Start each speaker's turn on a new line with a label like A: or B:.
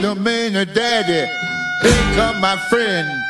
A: don't mean a daddy. Here come my friend.